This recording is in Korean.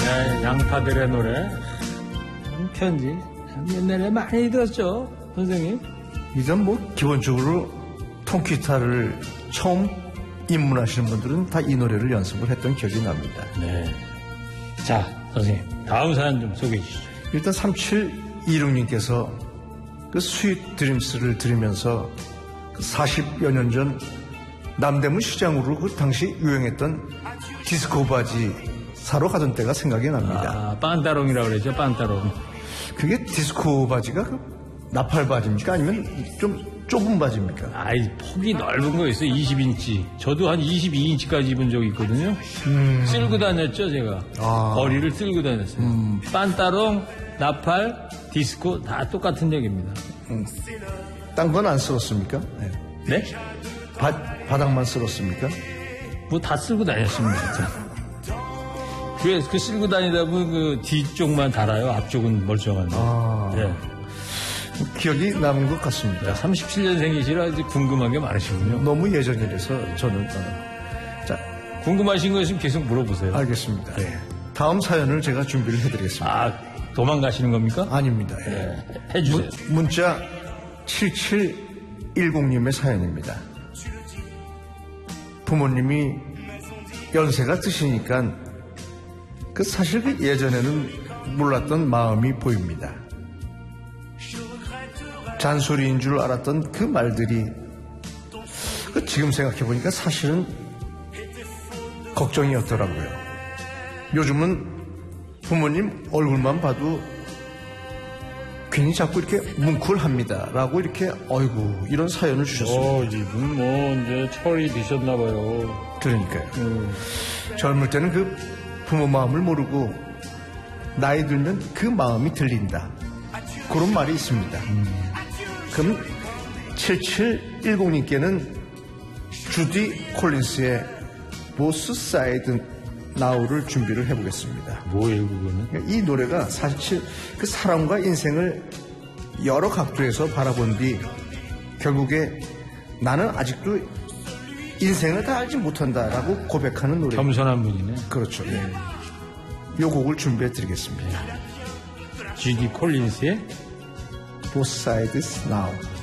네, 양파들의 노래. 편지. 옛날에 많이 들었죠, 선생님? 이전 기본적으로 통기타를 처음 입문하시는 분들은 다 이 노래를 연습을 했던 기억이 납니다. 네. 자, 선생님, 다음 사연 좀 소개해 주시죠. 일단 3726님께서 그 스윗 드림스를 들으면서 그 40여 년 전 남대문 시장으로 그 당시 유행했던 디스코 바지 사러 가던 때가 생각이 납니다. 빤따롱이라고 그러죠, 빤따롱. 그게 디스코 바지가 그 나팔 바지입니까? 아니면 좀 좁은 바지입니까? 아이, 폭이 넓은 거 있어요, 20인치. 저도 한 22인치까지 입은 적이 있거든요. 쓸고 다녔죠, 제가. 거리를 쓸고 다녔어요. 빤따롱, 나팔, 디스코 다 똑같은 얘기입니다. 딴 건 안 쓸었습니까? 네? 바닥만 쓸었습니까? 뭐 다 쓸고 다녔습니다, 진짜. 그 쓸고 다니다 보면 그 뒤쪽만 달아요. 앞쪽은 멀쩡한데. 네. 기억이 남은 것 같습니다. 37년생이시라 이제 궁금한 게 많으시군요. 너무 예전이라서 저는. 자, 궁금하신 거 있으면 계속 물어보세요. 알겠습니다. 네. 다음 사연을 제가 준비를 해드리겠습니다. 도망가시는 겁니까? 아닙니다. 네. 해주세요. 문자 7710님의 사연입니다. 부모님이 연세가 드시니까 사실 예전에는 몰랐던 마음이 보입니다. 잔소리인 줄 알았던 그 말들이 지금 생각해보니까 사실은 걱정이었더라고요. 요즘은 부모님 얼굴만 봐도 괜히 자꾸 이렇게 뭉클합니다 라고 이렇게 어이구 이런 사연을 주셨습니다. 이분 이제 철이 드셨나봐요. 그러니까요. 젊을 때는 그 부모 마음을 모르고 나이 들면 그 마음이 들린다, 그런 말이 있습니다. 그럼 7710님께는 주디 콜린스의 보스 사이드 나우를 준비를 해보겠습니다. 뭐예요 그거는? 이 노래가 사실 그 사람과 인생을 여러 각도에서 바라본 뒤 결국에 나는 아직도 인생을 다 알지 못한다라고 고백하는 노래. 겸손한 분이네. 그렇죠. 네. 이 곡을 준비해 드리겠습니다. 주디 콜린스의 Both Sides Now.